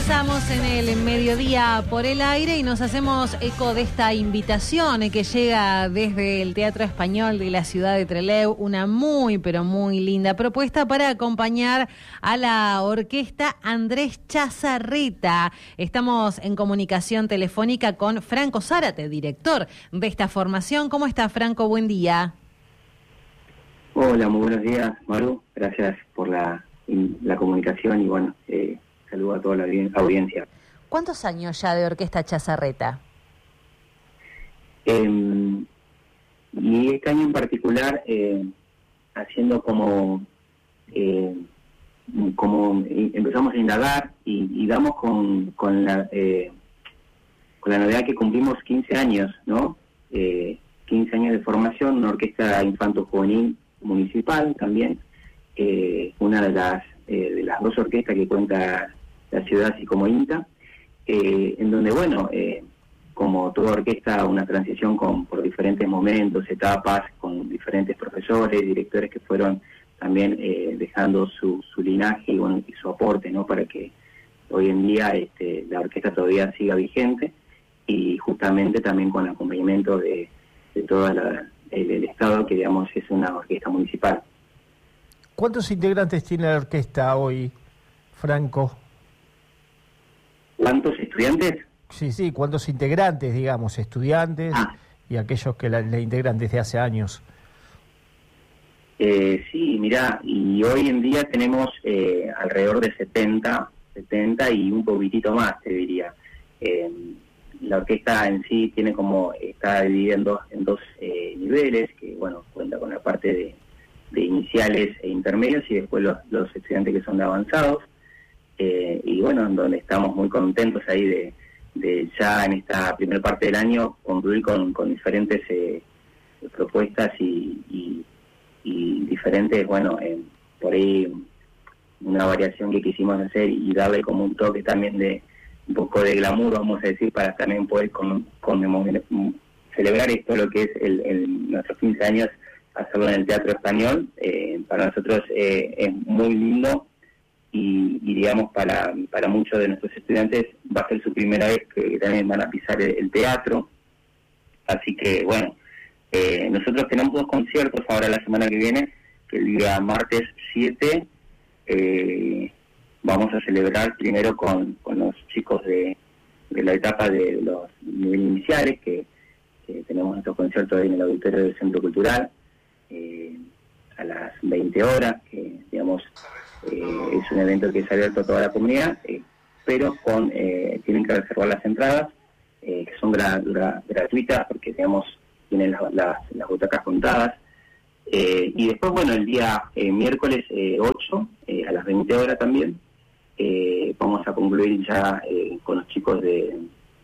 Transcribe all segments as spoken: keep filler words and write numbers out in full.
Avanzamos en el mediodía por el aire y nos hacemos eco de esta invitación que llega desde el Teatro Español de la ciudad de Trelew, una muy pero muy linda propuesta para acompañar a la orquesta Andrés Chazarreta. Estamos en comunicación telefónica con Franco Zárate, director de esta formación. ¿Cómo está, Franco? Buen día. Hola, muy buenos días, Maru. Gracias por la, la comunicación y bueno, eh, saludo a toda la audiencia. ¿Cuántos años ya de Orquesta Chazarreta? Eh, y este año en particular, eh, haciendo como, eh, como empezamos a indagar y, y damos con, con, la, eh, con la novedad que cumplimos quince años, ¿no? Eh, quince años de formación, una orquesta infanto-juvenil municipal también, eh, una de las eh, de las dos orquestas que cuenta la ciudad, así como INTA, eh, en donde, bueno, eh, como toda orquesta, una transición con por diferentes momentos, etapas, con diferentes profesores, directores que fueron también eh, dejando su, su linaje y, bueno, y su aporte, ¿no? Para que hoy en día este, la orquesta todavía siga vigente y justamente también con el acompañamiento de, de todo el, el Estado, que digamos es una orquesta municipal. ¿Cuántos integrantes tiene la orquesta hoy, Franco? ¿Cuántos estudiantes? Sí, sí, ¿cuántos integrantes, digamos, estudiantes ah. y aquellos que la, la integran desde hace años? Eh, sí, mira, y hoy en día tenemos eh, alrededor de setenta, setenta y un poquitito más, te diría. Eh, la orquesta en sí tiene como, está dividida en dos, en dos eh, niveles, que bueno, cuenta con la parte de, de iniciales e intermedios y después los, los estudiantes que son de avanzados. Eh, y bueno, en donde estamos muy contentos ahí de, de ya en esta primera parte del año concluir con, con diferentes eh, propuestas y, y, y diferentes, bueno, eh, por ahí una variación que quisimos hacer y darle como un toque también de un poco de glamour, vamos a decir, para también poder con, con, celebrar esto, lo que es el, el, nuestros quince años, hacerlo en el Teatro Español. Eh, para nosotros eh, es muy lindo. Y, y digamos para para muchos de nuestros estudiantes va a ser su primera vez que también van a pisar el, el teatro, así que bueno, eh, nosotros tenemos dos conciertos ahora la semana que viene, que el día martes siete eh, vamos a celebrar primero con, con los chicos de, de la etapa de los niveles iniciales, que, que tenemos nuestros conciertos ahí en el auditorio del Centro Cultural, eh, a las veinte horas, que digamos Eh, es un evento que es abierto a toda la comunidad, eh, pero con eh, tienen que reservar las entradas, eh, que son gra, gra, gratuitas, porque digamos tienen la, las, las butacas contadas. Eh, y después, bueno, el día eh, miércoles eh, ocho, eh, a las veinte horas también, eh, vamos a concluir ya eh, con los chicos de,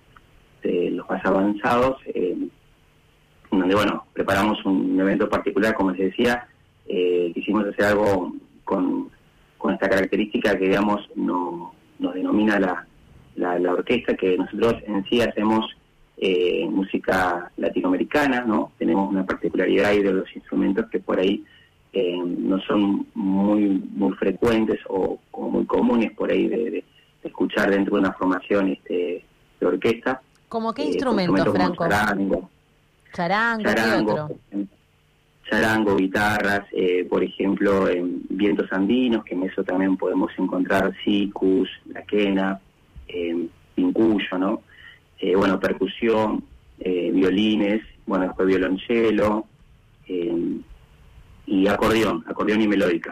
de los más avanzados, eh, donde, bueno, preparamos un evento particular, como les decía, eh, quisimos hacer algo con con esta característica que, digamos, no, nos denomina la, la, la orquesta, que nosotros en sí hacemos eh, música latinoamericana, ¿no? Tenemos una particularidad ahí de los instrumentos que por ahí eh, no son muy muy frecuentes o, o muy comunes por ahí de, de, de escuchar dentro de una formación este, de orquesta. ¿Cómo qué eh, instrumentos, instrumentos Franco? Charango. Charango, charango ¿qué otro? charango, guitarras, eh, por ejemplo, en vientos andinos, que en eso también podemos encontrar sicus, la quena, eh, pincuyo, ¿no? Eh, bueno, percusión, eh, violines, bueno, después violonchelo, eh, y acordeón, acordeón y melódica.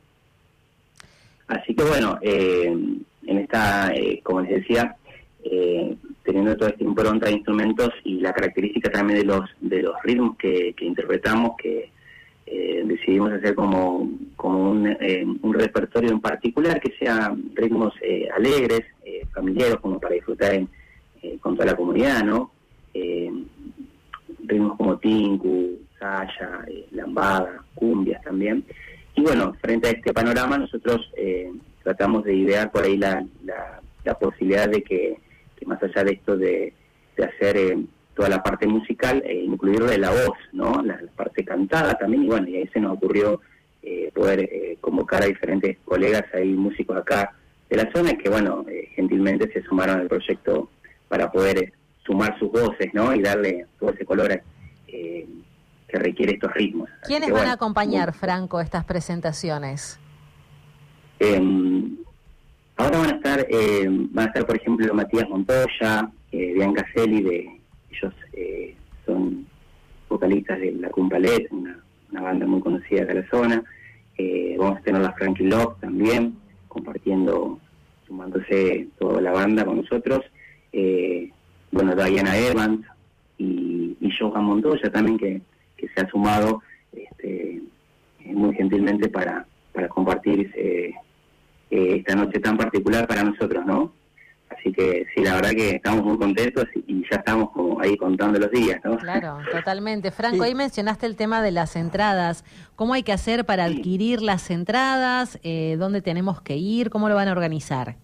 Así que bueno, eh, en esta, eh, como les decía, eh, teniendo toda esta impronta de instrumentos y la característica también de los de los ritmos que, que interpretamos, que eh, decidimos hacer como como un, eh, un repertorio en particular que sea ritmos eh, alegres, eh, familiares, como para disfrutar en, eh, con toda la comunidad, ¿no? Eh, ritmos como tinku, saya, eh, lambada, cumbias también. Y bueno, frente a este panorama nosotros eh, tratamos de idear por ahí la, la, la posibilidad de que más allá de esto de, de hacer eh, toda la parte musical, eh, incluirle la voz, ¿no? La, la parte cantada también, y bueno, y ahí se nos ocurrió eh, poder eh, convocar a diferentes colegas ahí, músicos acá de la zona, que bueno, eh, gentilmente se sumaron al proyecto para poder sumar sus voces, ¿no? Y darle todo ese color eh, que requiere estos ritmos. ¿Quiénes que, van bueno, a acompañar, muy, Franco, estas presentaciones? Eh, ahora van a estar, eh, van a estar, por ejemplo, Matías Montoya, eh, Bianca Celi, de, ellos eh, son vocalistas de La Cumpalet, una, una banda muy conocida de la zona. Eh, vamos a tener la Frankie Love también, compartiendo, sumándose toda la banda con nosotros. Eh, bueno, Diana Evans y, y Johan Montoya también, que, que se ha sumado este, muy gentilmente para, para compartir ese, eh, esta noche tan particular para nosotros, ¿no? Así que sí, la verdad que estamos muy contentos y ya estamos como ahí contando los días, ¿no? Claro, totalmente. Franco, Sí. ahí mencionaste el tema de las entradas. ¿Cómo hay que hacer para Sí. adquirir las entradas? Eh, ¿Dónde tenemos que ir? ¿Cómo lo van a organizar?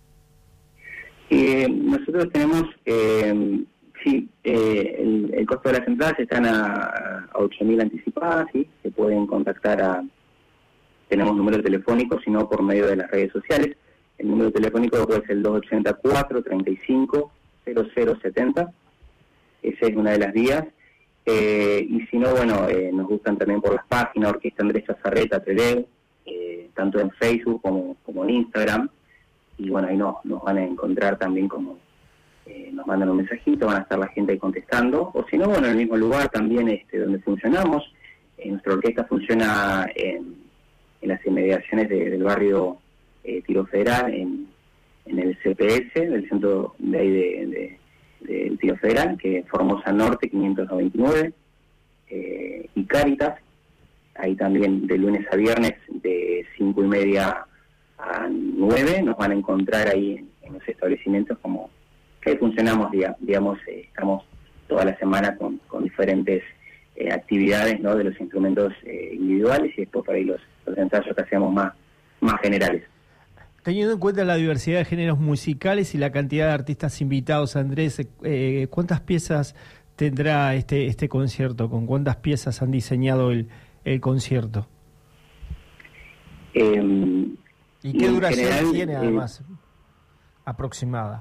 Eh, nosotros tenemos, eh, sí, eh, el, el costo de las entradas están a, a ocho mil anticipadas, ¿sí? Se pueden contactar a, tenemos número telefónico, sino por medio de las redes sociales. El número telefónico es el dos ochenta y cuatro, treinta y cinco, cero cero setenta. Esa es una de las vías. Eh, y si no, bueno, eh, nos gustan también por las páginas, Orquesta Andrés Chazarreta, Trelew, eh, tanto en Facebook como, como en Instagram. Y bueno, ahí nos, nos van a encontrar también como, eh, nos mandan un mensajito, van a estar la gente ahí contestando. O si no, bueno, en el mismo lugar también este, donde funcionamos. Eh, nuestra orquesta funciona en, en las inmediaciones de, del barrio eh, Tiro Federal, en, en el C P S, del centro de ahí de... de del Tiro Federal, que es Formosa Norte quinientos noventa y nueve, eh, y Cáritas, ahí también de lunes a viernes de cinco y media a nueve, nos van a encontrar ahí en, en los establecimientos como que ahí funcionamos, digamos, eh, estamos toda la semana con, con diferentes eh, actividades, ¿no?, de los instrumentos eh, individuales y después por ahí los, los ensayos que hacemos más, más generales. Teniendo en cuenta la diversidad de géneros musicales y la cantidad de artistas invitados, Andrés, eh, ¿cuántas piezas tendrá este este concierto? ¿Con cuántas piezas han diseñado el, el concierto? Eh, ¿Y qué duración general, tiene, eh, además, aproximada?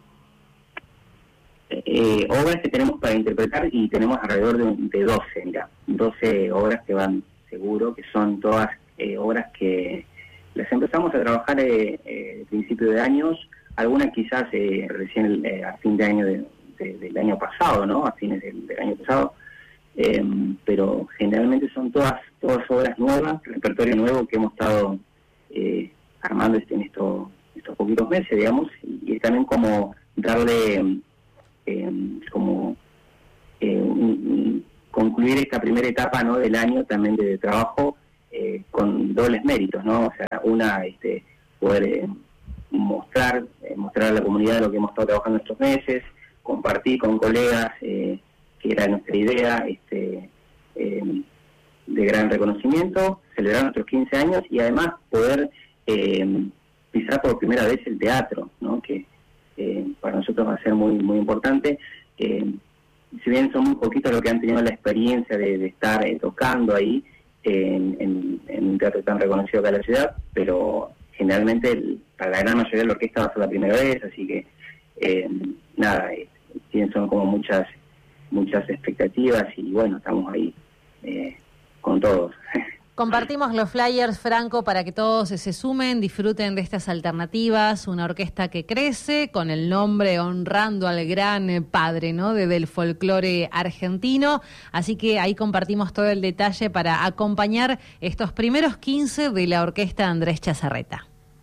Eh, obras que tenemos para interpretar y tenemos alrededor de, de doce, mira, doce obras que van seguro, que son todas eh, obras que las empezamos a trabajar eh, eh, a principio de años, algunas quizás eh, recién eh, a fin de año de, de, del año pasado, ¿no? A fines del, del año pasado, eh, pero generalmente son todas todas obras nuevas, repertorio nuevo que hemos estado eh, armando este, en estos, estos poquitos meses, digamos, y, y también como darle, eh, como eh, un, un, concluir esta primera etapa, ¿no?, del año también de, de trabajo, Eh, con dobles méritos, ¿no? O sea, una, este, poder eh, mostrar eh, mostrar a la comunidad lo que hemos estado trabajando estos meses, compartir con colegas, eh, que era nuestra idea, este, eh, de gran reconocimiento, celebrar nuestros quince años y además poder eh, pisar por primera vez el teatro, ¿no?, que eh, para nosotros va a ser muy muy importante. Eh, si bien son muy poquitos los que han tenido la experiencia de, de estar eh, tocando ahí, En, en, en un teatro tan reconocido acá en la ciudad, pero generalmente el, para la gran mayoría de la orquesta va a ser la primera vez, así que eh, nada, eh, son como muchas muchas expectativas y bueno, estamos ahí eh, con todos. Compartimos los flyers, Franco, para que todos se sumen, disfruten de estas alternativas, una orquesta que crece con el nombre honrando al gran padre, ¿no?, de, del folclore argentino, así que ahí compartimos todo el detalle para acompañar estos primeros quince de la orquesta Andrés Chazarreta.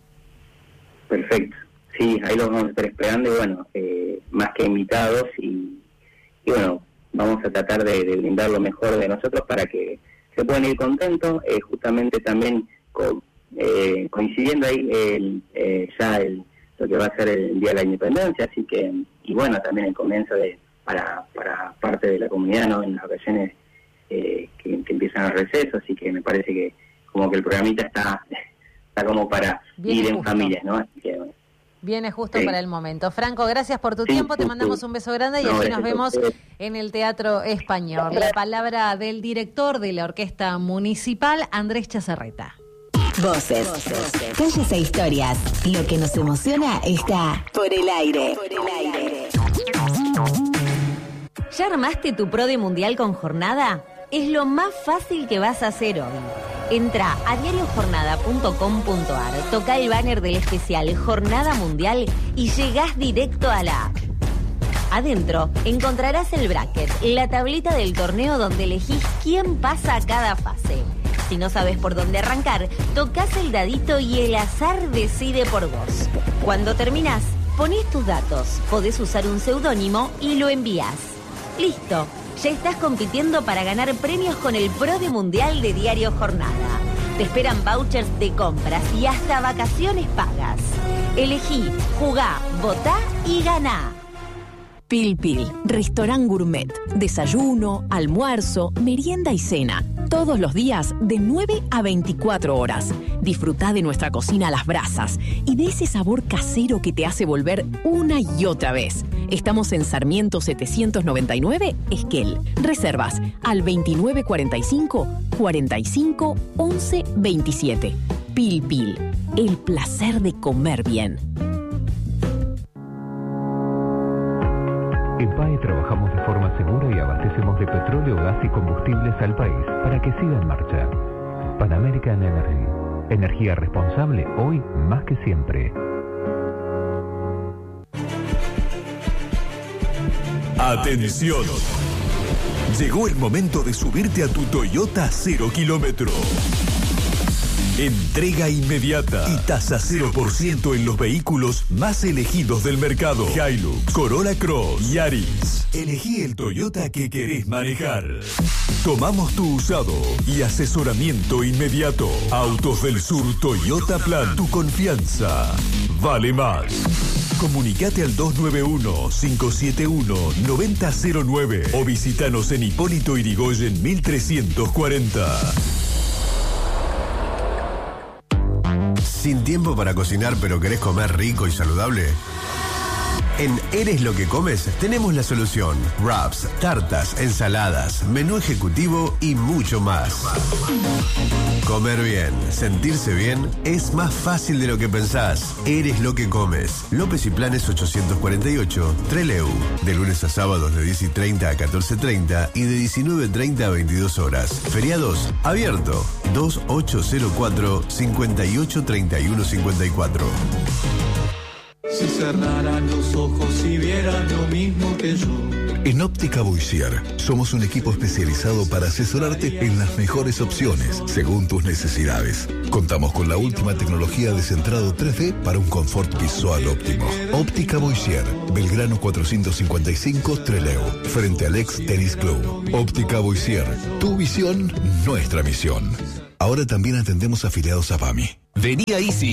Perfecto, sí, ahí los vamos a estar esperando y bueno, eh, más que invitados y, y bueno, vamos a tratar de, de brindar lo mejor de nosotros para que se pueden ir contentos, eh, justamente también con, eh, coincidiendo ahí el, eh, ya el, lo que va a ser el Día de la Independencia, así que, y bueno, también el comienzo de para para parte de la comunidad, ¿no?, en las ocasiones eh, que, que empiezan el receso, así que me parece que como que el programita está, está como para Viene ir en justo. familias, ¿no? Así que, bueno. Viene justo Sí. para el momento. Franco, gracias por tu Sí, tiempo, te sí, mandamos sí. un beso grande y No, aquí gracias nos a vemos ustedes. en el Teatro Español. La palabra del director de la Orquesta Municipal, Andrés Chazarreta. Voces, calles e historias. Lo que nos emociona está por el aire. Por el aire. ¿Ya armaste tu PRODE Mundial con Jornada? Es lo más fácil que vas a hacer hoy. Entra a diario jornada punto com punto a r, toca el banner del especial Jornada Mundial y llegás directo a la app. Adentro encontrarás el bracket, la tablita del torneo donde elegís quién pasa a cada fase. Si no sabes por dónde arrancar, tocas el dadito y el azar decide por vos. Cuando terminás, ponés tus datos, podés usar un seudónimo y lo envías. Listo, ya estás compitiendo para ganar premios con el PRODE Mundial de Diario Jornada. Te esperan vouchers de compras y hasta vacaciones pagas. Elegí, jugá, votá y ganá. Pil Pil, restaurant gourmet, desayuno, almuerzo, merienda y cena. Todos los días de nueve a veinticuatro horas. Disfrutá de nuestra cocina a las brasas y de ese sabor casero que te hace volver una y otra vez. Estamos en Sarmiento setecientos noventa y nueve, Esquel. Reservas al veintinueve cuarenta y cinco, cuarenta y cinco, once veintisiete. Pil Pil, el placer de comer bien. En P A E trabajamos de forma segura y abastecemos de petróleo, gas y combustibles al país para que siga en marcha. Pan American Energy. Energía responsable hoy más que siempre. Atención. Llegó el momento de subirte a tu Toyota cero kilómetro. Entrega inmediata y tasa cero por ciento en los vehículos más elegidos del mercado. Hilux, Corolla Cross, Yaris. Elegí el Toyota que querés manejar. Tomamos tu usado y asesoramiento inmediato. Autos del Sur Toyota Plan. Tu confianza vale más. Comunicate al dos nueve uno, cinco siete uno, nueve cero cero nueve o visítanos en Hipólito Yrigoyen mil trescientos cuarenta. ¿Sin tiempo para cocinar pero querés comer rico y saludable? En Eres lo que comes tenemos la solución. Wraps, tartas, ensaladas, menú ejecutivo y mucho más. Comer bien, sentirse bien es más fácil de lo que pensás. Eres lo que comes. López y Planes ochocientos cuarenta y ocho, Trelew. De lunes a sábados de diez y treinta a catorce y treinta y de diecinueve y treinta a veintidós horas. Feriados, abierto. dos ocho cero cuatro, cinco ocho tres uno cinco cuatro. Si cerraran los ojos y vieran lo mismo que yo. En Óptica Boissier somos un equipo especializado para asesorarte en las mejores opciones según tus necesidades. Contamos con la última tecnología de centrado tres D para un confort visual óptimo. Óptica Boissier, Belgrano cuatrocientos cincuenta y cinco, Trelew, frente al ex Tennis Club. Óptica Boissier, tu visión, nuestra misión. Ahora también atendemos afiliados a P A M I. Vení a Easy